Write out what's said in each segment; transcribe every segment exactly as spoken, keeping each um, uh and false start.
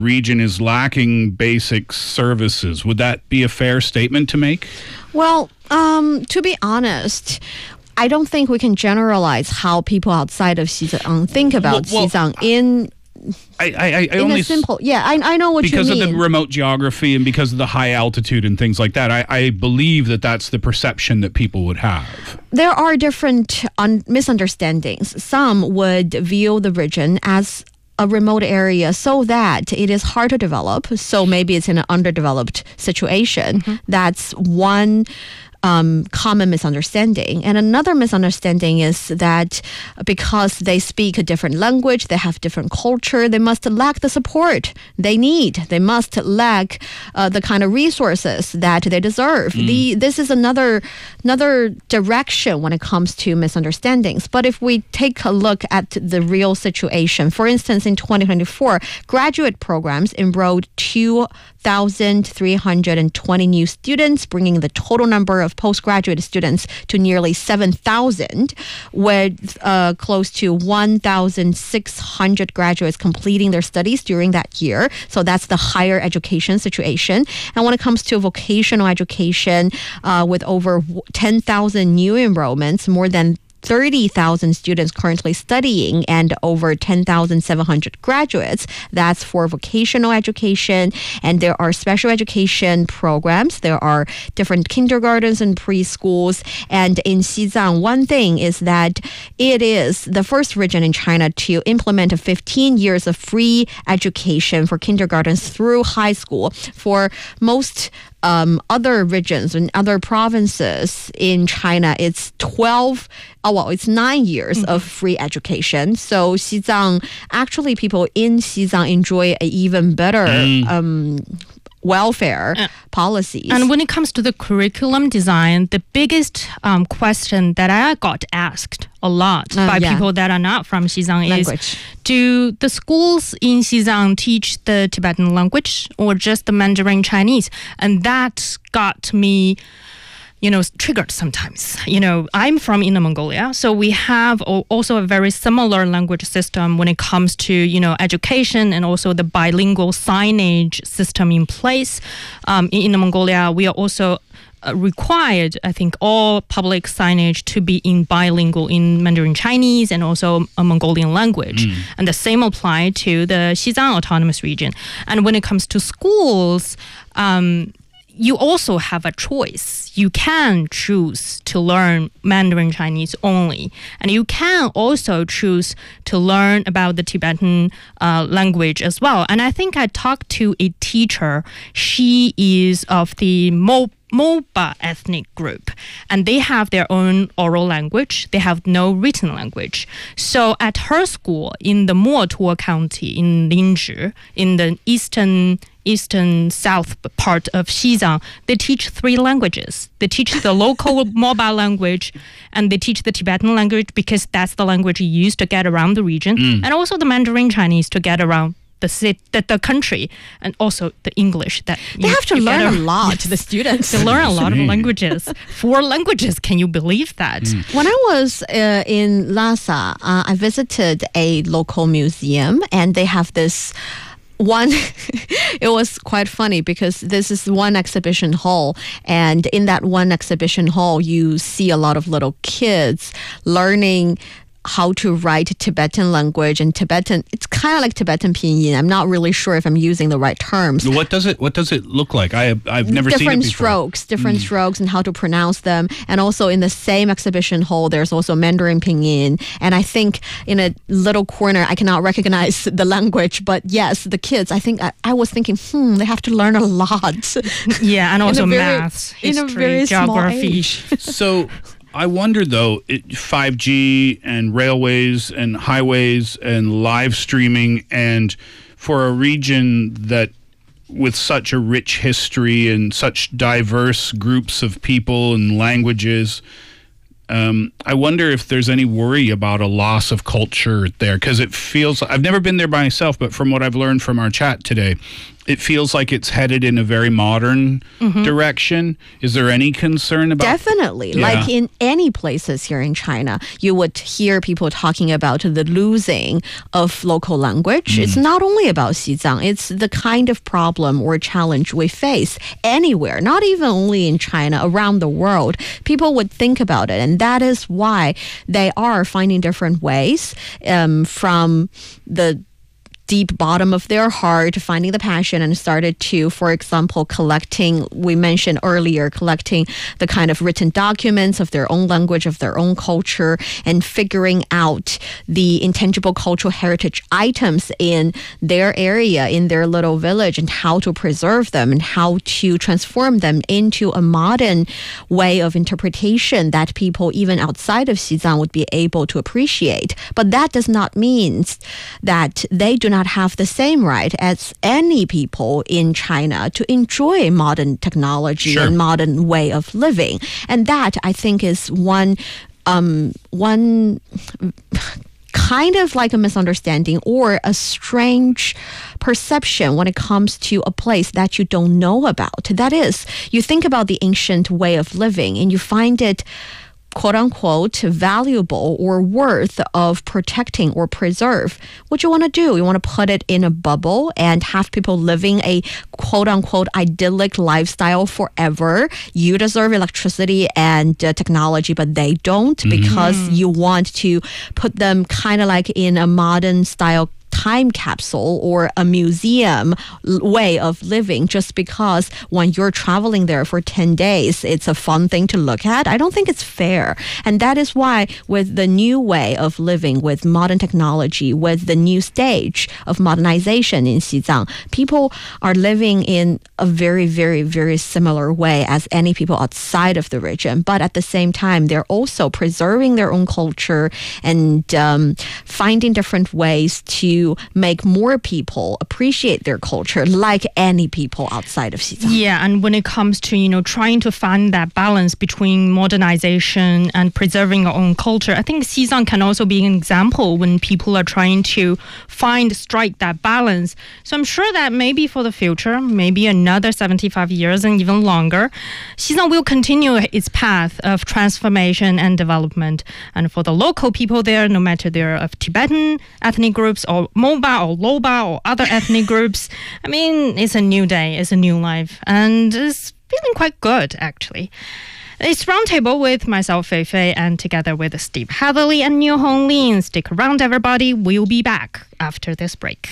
region is lacking basic services. Would that be a fair statement to make? Well, um, to be honest, I don't think we can generalize how people outside of Xizang think about well, well, Xizang in I, I, I in only a simple. Yeah, I, I know what you mean. Because of the remote geography and because of the high altitude and things like that, I, I believe that that's the perception that people would have. There are different un- misunderstandings. Some would view the region as a remote area so that it is hard to develop. So maybe it's in an underdeveloped situation. Mm-hmm. That's one Um, common misunderstanding. And another misunderstanding is that because they speak a different language, they have different culture, they must lack the support they need. They must lack uh, the kind of resources that they deserve. Mm. The, this is another, another direction when it comes to misunderstandings. But if we take a look at the real situation, for instance, in twenty twenty-four, graduate programs enrolled two thousand three hundred twenty new students, bringing the total number of postgraduate students to nearly seven thousand, with uh, close to one thousand six hundred graduates completing their studies during that year. So that's the higher education situation. And when it comes to vocational education, uh, with over ten thousand new enrollments, more than thirty thousand students currently studying and over ten thousand seven hundred graduates. That's for vocational education. And there are special education programs. There are different kindergartens and preschools. And in Xizang, one thing is that it is the first region in China to implement fifteen years of free education for kindergartens through high school. For most Um, other regions and other provinces in China, it's twelve, oh, well, it's nine years mm-hmm. of free education. So Xizang, actually people in Xizang enjoy an even better mm. um, welfare uh, policies. And when it comes to the curriculum design, the biggest um, question that I got asked a lot uh, by yeah. people that are not from Xizang language. is, do the schools in Xizang teach the Tibetan language or just the Mandarin Chinese? And that got me, you know, triggered sometimes. You know, I'm from Inner Mongolia, so we have also a very similar language system when it comes to, you know, education and also the bilingual signage system in place. Um, in Inner Mongolia, we are also uh, required, I think, all public signage to be in bilingual in Mandarin Chinese and also a Mongolian language. Mm. And the same apply to the Xizang Autonomous Region. And when it comes to schools, um, you also have a choice. You can choose to learn Mandarin Chinese only. And you can also choose to learn about the Tibetan uh, language as well. And I think I talked to a teacher. She is of the Mo Moba ethnic group, and they have their own oral language. They have no written language. So at her school in the Motuo County in Linzhi, in the eastern eastern south part of Xizang, they teach three languages. They teach the local Moba language, and they teach the Tibetan language because that's the language used to get around the region, mm. and also the Mandarin Chinese to get around the city, the, the country, and also the English. That they you, have to learn a lot. Yes. The students they learn a lot of languages. Four languages. Can you believe that? Mm. When I was uh, in Lhasa, uh, I visited a local museum, and they have this one. It was quite funny because this is one exhibition hall, and in that one exhibition hall, you see a lot of little kids learning how to write Tibetan language and Tibetan. It's kind of like Tibetan pinyin. I'm not really sure if I'm using the right terms. What does it What does it look like? I have, I've never seen it before. Different strokes, different mm. strokes, and how to pronounce them. And also in the same exhibition hall, there's also Mandarin pinyin. And I think in a little corner, I cannot recognize the language. But yes, the kids. I think I, I was thinking, hmm, they have to learn a lot. Yeah, and also very, maths, in history, a very geography. So I wonder, though, it, five G and railways and highways and live streaming, and for a region that with such a rich history and such diverse groups of people and languages, um, I wonder if there's any worry about a loss of culture there, because it feels, I've never been there by myself, but from what I've learned from our chat today, it feels like it's headed in a very modern Mm-hmm. direction. Is there any concern about Definitely. Yeah. Like in any places here in China, you would hear people talking about the losing of local language. It's not only about Xizang, it's the kind of problem or challenge we face anywhere, not even only in China, around the world. People would think about it. And that is why they are finding different ways um, from the deep bottom of their heart, finding the passion, and started to, for example, collecting, we mentioned earlier, collecting the kind of written documents of their own language, of their own culture, and figuring out the intangible cultural heritage items in their area, in their little village, and how to preserve them and how to transform them into a modern way of interpretation that people even outside of Xizang would be able to appreciate. But that does not mean that they do not have the same right as any people in China to enjoy modern technology Sure. and modern way of living. And that, I think, is one um, one kind of like a misunderstanding or a strange perception when it comes to a place that you don't know about. That is, you think about the ancient way of living and you find it quote unquote valuable or worth of protecting or preserve. What you want to do, you want to put it in a bubble and have people living a quote unquote idyllic lifestyle forever. You deserve electricity and uh, technology, but they don't, because you want to put them kind of like in a modern style time capsule or a museum l- way of living, just because when you're traveling there for ten days, it's a fun thing to look at. I don't think it's fair. And that is why with the new way of living, with modern technology, with the new stage of modernization in Xizang, people are living in a very, very, very similar way as any people outside of the region. But at the same time, they're also preserving their own culture and um, finding different ways to make more people appreciate their culture like any people outside of Xizang. Yeah, and when it comes to, you know, trying to find that balance between modernization and preserving our own culture, I think Xizang can also be an example when people are trying to find, strike that balance. So I'm sure that maybe for the future, maybe another seventy-five years and even longer, Xizang will continue its path of transformation and development. And for the local people there, no matter they're of Tibetan ethnic groups or Moba or Loba or other ethnic groups, I mean, it's a new day, it's a new life, and it's feeling quite good, actually. It's Roundtable with myself, Fei Fei, and together with Steve Heatherly and Niu Hong Lin. Stick around, everybody. We'll be back after this break.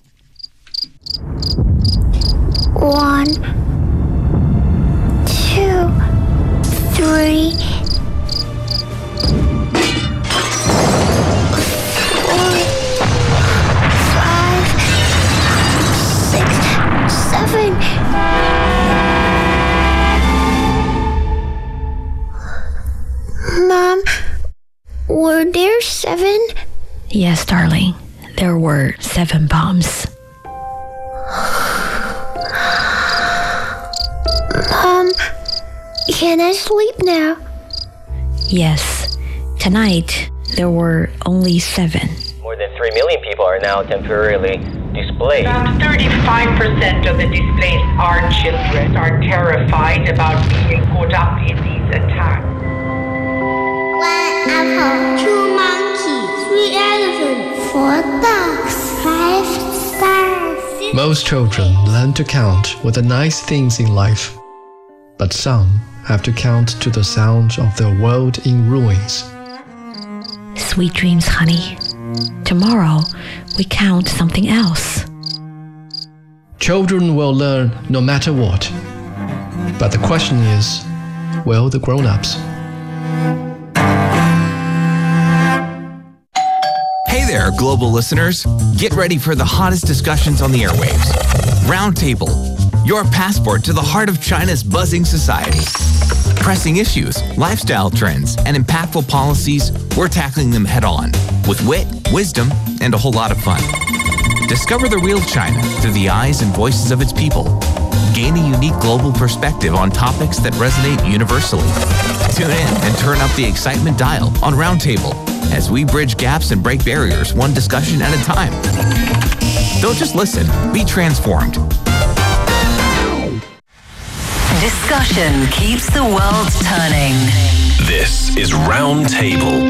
One, two, three, four, five, six, seven. Mom, were there seven? Yes, darling. There were seven bombs. Mom, can I sleep now? Yes. Tonight, there were only seven. More than three million people are now temporarily displaced. About thirty-five percent of the displaced are children, are terrified about being caught up in these attacks. One apple, two monkeys, three elephants, four dogs, five stars. Most children learn to count with the nice things in life, but some have to count to the sound of the world in ruins. Sweet dreams, honey. Tomorrow, we count something else. Children will learn no matter what, but the question is, will the grown-ups? Hey there, global listeners. Get ready for the hottest discussions on the airwaves. Roundtable, your passport to the heart of China's buzzing society. Pressing issues, lifestyle trends, and impactful policies, we're tackling them head on with wit, wisdom, and a whole lot of fun. Discover the real China through the eyes and voices of its people. Gain a unique global perspective on topics that resonate universally. Tune in and turn up the excitement dial on Roundtable as we bridge gaps and break barriers one discussion at a time. Don't just listen, be transformed. Discussion keeps the world turning. This is Roundtable.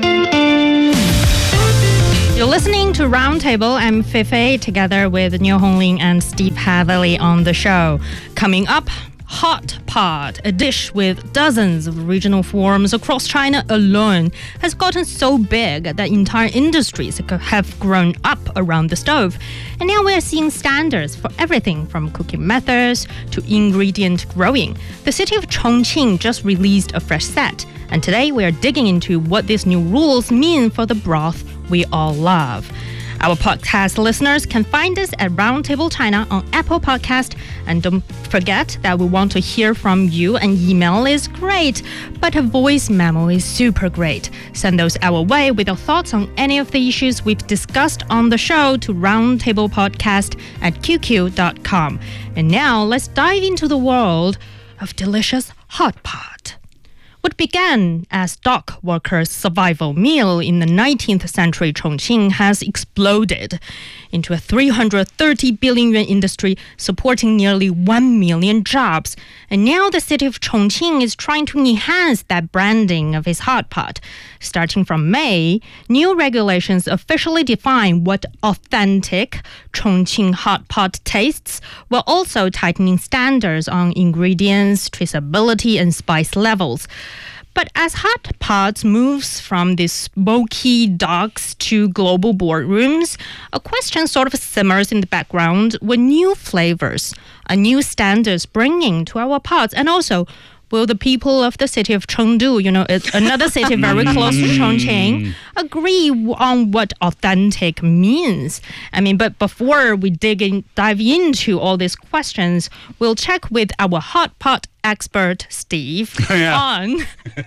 You're listening to Roundtable. I'm Feifei, together with Niu Hongling and Steve Hatherley on the show. Coming up, hot pot, a dish with dozens of regional forms across China alone, has gotten so big that entire industries have grown up around the stove. And now we're seeing standards for everything from cooking methods to ingredient growing. The city of Chongqing just released a fresh set. And today we're digging into what these new rules mean for the broth we all love. Our podcast listeners can find us at Roundtable China on Apple Podcast. And don't forget that we want to hear from you. An email is great, but a voice memo is super great. Send those our way with your thoughts on any of the issues we've discussed on the show to roundtablepodcast at q q dot com. And now let's dive into the world of delicious hot pot. What began as dock workers' survival meal in the nineteenth century Chongqing has exploded into a three hundred thirty billion yuan industry supporting nearly one million jobs. And now the city of Chongqing is trying to enhance that branding of its hot pot. Starting from May, new regulations officially define what authentic Chongqing hot pot tastes, while also tightening standards on ingredients, traceability, and spice levels. But as hot pots moves from these smoky docks to global boardrooms, a question sort of simmers in the background: what new flavors, a new standards bringing to our pots? And also, will the people of the city of Chengdu, you know, it's another city very close to Chongqing, agree on what authentic means? I mean, but before we dig in, dive into all these questions, we'll check with our hot pot expert, Steve, Yeah. on...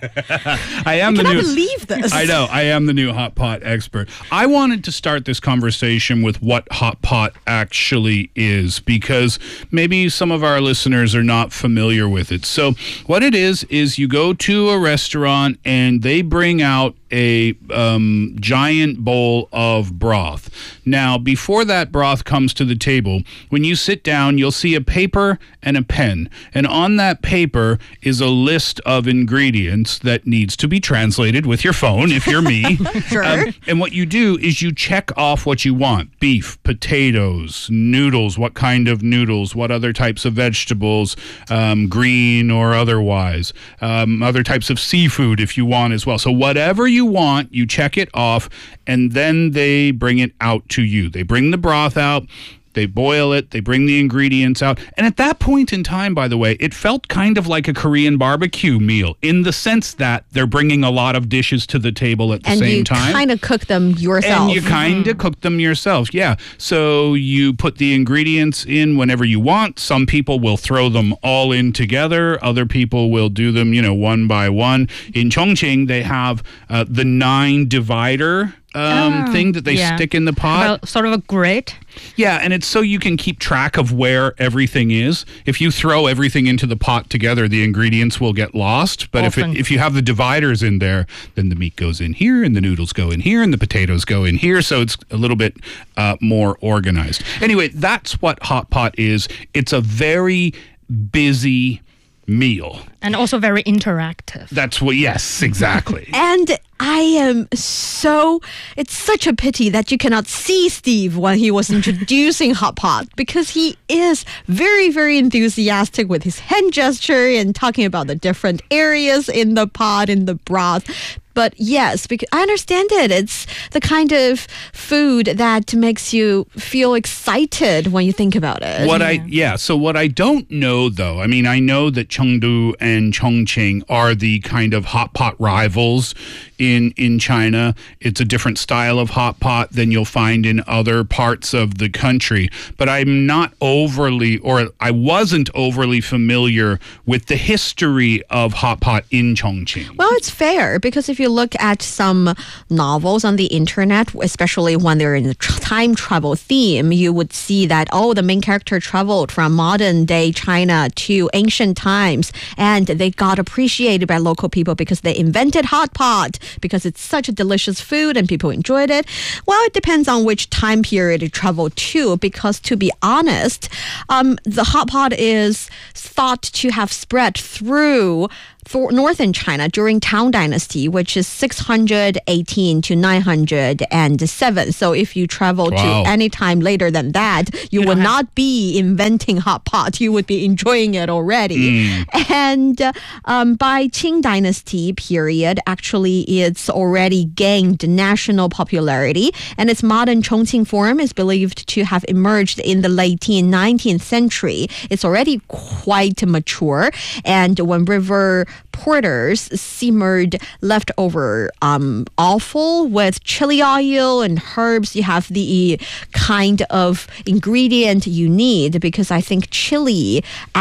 I am I the cannot new. believe this. I know. I am the new hot pot expert. I wanted to start this conversation with what hot pot actually is, because maybe some of our listeners are not familiar with it. So what it is, is you go to a restaurant and they bring out a um, giant bowl of broth. Now, before that broth comes to the table, when you sit down, you'll see a paper and a pen. And on that paper is a list of ingredients that needs to be translated with your phone, if you're me. Sure. Um, and what you do is you check off what you want: beef, potatoes, noodles, what kind of noodles, what other types of vegetables, um, green or otherwise, um, other types of seafood if you want as well. So whatever you want, you check it off, and then they bring it out to you. They bring the broth out. They boil it, they bring the ingredients out. And at that point in time, by the way, it felt kind of like a Korean barbecue meal, in the sense that they're bringing a lot of dishes to the table at the and same you time. kind of cook them yourself. And you kind of cook them yourself, yeah. So you put the ingredients in whenever you want. Some people will throw them all in together. Other people will do them, you know, one by one. In Chongqing, they have uh, the nine divider um, Oh, thing that they yeah. stick in the pot. Well, sort of a grid. Yeah, and it's so you can keep track of where everything is. If you throw everything into the pot together, the ingredients will get lost. But if Often. it, if you have the dividers in there, then the meat goes in here, and the noodles go in here, and the potatoes go in here. So it's a little bit uh, more organized. Anyway, that's what hot pot is. It's a very busy meal. And also very interactive. That's what, yes, exactly. And I am so, it's such a pity that you cannot see Steve when he was introducing hot pot, because he is very, very enthusiastic with his hand gesture and talking about the different areas in the pot, in the broth. But yes, because I understand it. It's the kind of food that makes you feel excited when you think about it. What I yeah, so what I don't know though, I mean, I know that Chengdu and Chongqing are the kind of hot pot rivals in in China. It's a different style of hot pot than you'll find in other parts of the country, but I'm not overly, or I wasn't overly familiar with the history of hot pot in Chongqing. Well, it's fair, because if you look at some novels on the internet, especially when they're in the tr- time travel theme, you would see that, oh, the main character traveled from modern day China to ancient times, and they got appreciated by local people because they invented hot pot. because it's such a delicious food and people enjoyed it? Well, it depends on which time period you travel to, because to be honest, um, the hot pot is thought to have spread through for northern China during Tang Dynasty, which is six hundred eighteen to nine hundred seven. So if you travel Wow. to any time later than that, you, You will don't have- not be inventing hot pot. You would be enjoying it already. Mm. And uh, um, by Qing Dynasty period, actually it's already gained national popularity, and its modern Chongqing form is believed to have emerged in the late nineteenth century. It's already quite mature, and when river porters simmered leftover um, offal with chili oil and herbs, you have the kind of ingredient you need, because I think chili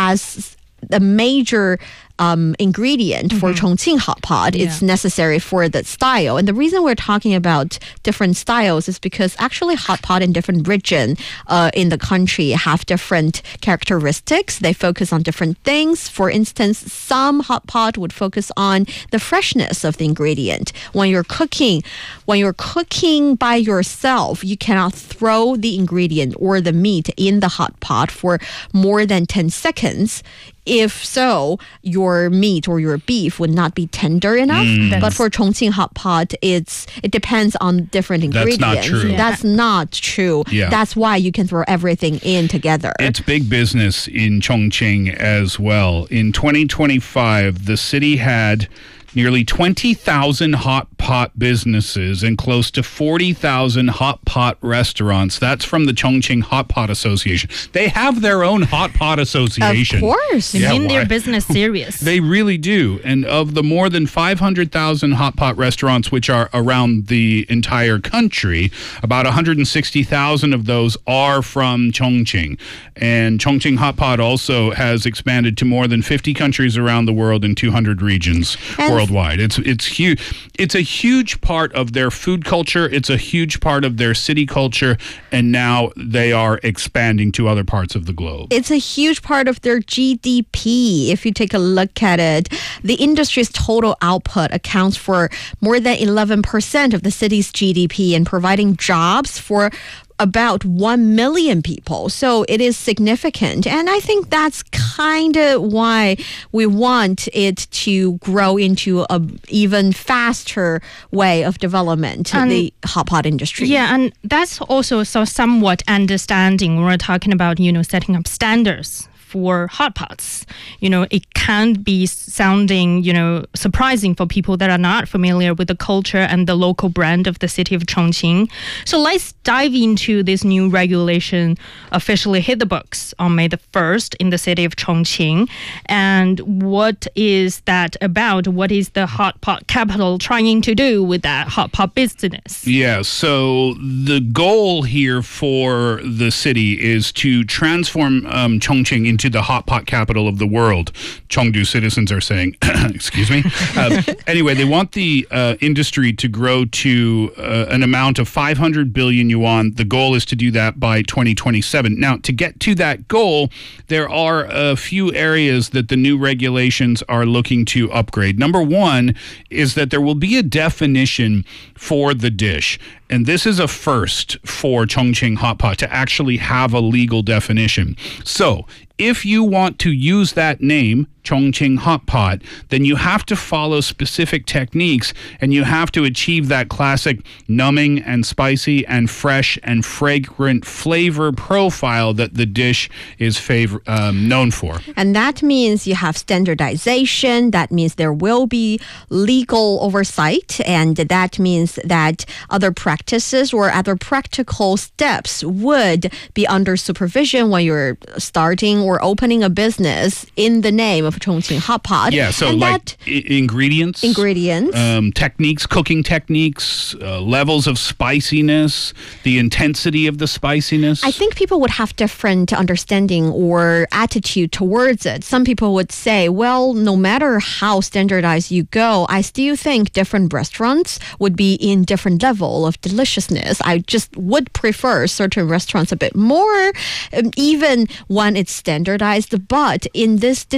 as the major um, ingredient for Chongqing hot pot, Yeah. it's necessary for that style. And the reason we're talking about different styles is because actually hot pot in different region uh, in the country have different characteristics. They focus on different things. For instance, some hot pot would focus on the freshness of the ingredient. When you're cooking, when you're cooking by yourself, you cannot throw the ingredient or the meat in the hot pot for more than ten seconds. If so, your meat or your beef would not be tender enough. But for Chongqing hot pot, it's it depends on different That's ingredients. not true. Yeah. That's not true. Yeah. That's why you can throw everything in together. It's big business in Chongqing as well. In twenty twenty-five, the city had nearly twenty thousand hot pot businesses and close to forty thousand hot pot restaurants. That's from the Chongqing Hot Pot Association. They have their own hot pot association. Of course. They Yeah, mean why? their business serious. They really do. And of the more than five hundred thousand hot pot restaurants, which are around the entire country, about one hundred sixty thousand of those are from Chongqing. And Chongqing Hot Pot also has expanded to more than fifty countries around the world in two hundred regions And- worldwide. It's it's huge. It's a huge part of their food culture. It's a huge part of their city culture. And now they are expanding to other parts of the globe. It's a huge part of their G D P. If you take a look at it, the industry's total output accounts for more than eleven percent of the city's G D P and providing jobs for about one million people. So it is significant. And I think that's kind of why we want it to grow into a even faster way of development, And- the hot pot industry. Yeah, and that's also so somewhat understanding when we're talking about, you know, setting up standards for hot pots. You know, it can be sounding, you know, surprising for people that are not familiar with the culture and the local brand of the city of Chongqing. So let's dive into this new regulation officially hit the books on May the first in the city of Chongqing. And what is that about? What is the hot pot capital trying to do with that hot pot business? Yeah, so the goal here for the city is to transform um, Chongqing into the hot pot capital of the world. Chengdu citizens are saying, excuse me. Uh, anyway, they want the uh, industry to grow to uh, an amount of five hundred billion yuan. The goal is to do that by twenty twenty-seven. Now, to get to that goal, there are a few areas that the new regulations are looking to upgrade. Number one is that there will be a definition for the dish. And this is a first for Chongqing Hot Pot to actually have a legal definition. So if you want to use that name, Chongqing Hot Pot, then you have to follow specific techniques and you have to achieve that classic numbing and spicy and fresh and fragrant flavor profile that the dish is favor- um, known for. And that means you have standardization. That means there will be legal oversight. And that means that other practices or other practical steps would be under supervision when you're starting or opening a business in the name of Chongqing Hot Pot. Yeah, so and like that I- ingredients. ingredients. Um, techniques, cooking techniques, uh, levels of spiciness, the intensity of the spiciness. I think people would have different understanding or attitude towards it. Some people would say, well, no matter how standardized you go, I still think different restaurants would be in different level of deliciousness. I just would prefer certain restaurants a bit more, um, even when it's standardized. But in this digital age,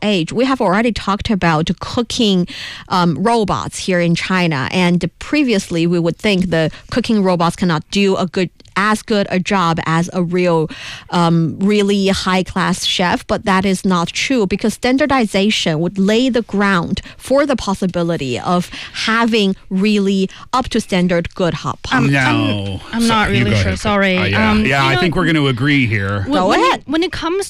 age, we have already talked about cooking um, robots here in China. And previously, we would think the cooking robots cannot do a good as good a job as a real, um, really high-class chef, but that is not true because standardization would lay the ground for the possibility of having really up-to-standard good hot pot. Um, no. I'm, I'm So- not you really go sure. ahead. Sorry. Uh, yeah, Um, yeah you I know, think we're going to agree here. When- Go when ahead. It, when it comes